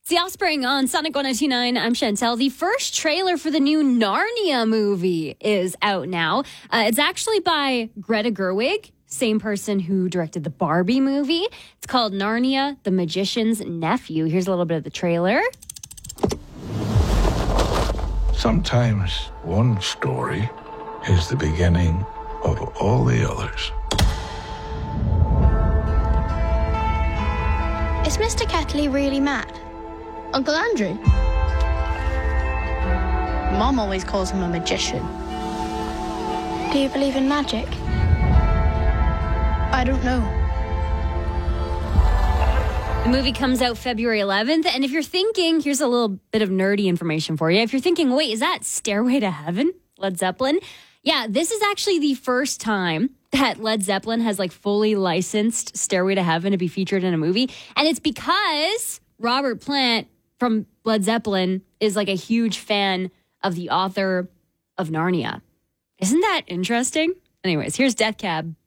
It's The Offspring on Sonic 102.9. I'm Chantel. The first trailer for the new Narnia movie is out now. It's actually by Greta Gerwig, same person who directed the Barbie movie. It's called Narnia, the Magician's Nephew. Here's a little bit of the trailer. Sometimes one story is the beginning of all the others. Is Mr. Kettley really mad? Uncle Andrew? Mom always calls him a magician. Do you believe in magic? I don't know. The movie comes out February 11th. And if you're thinking, here's a little bit of nerdy information for you. If you're thinking, wait, is that Stairway to Heaven, Led Zeppelin? Yeah, this is actually the first time that Led Zeppelin has fully licensed Stairway to Heaven to be featured in a movie. And it's because Robert Plant from Led Zeppelin is a huge fan of the author of Narnia. Isn't that interesting? Anyways, here's Death Cab.